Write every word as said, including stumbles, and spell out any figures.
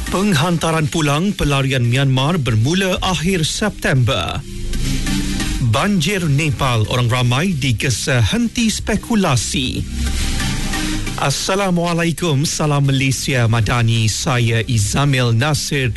Penghantaran pulang pelarian Myanmar bermula akhir September. Banjir Nepal, orang ramai digesa henti spekulasi. Assalamualaikum, salam Malaysia Madani. Saya Izamil Nasir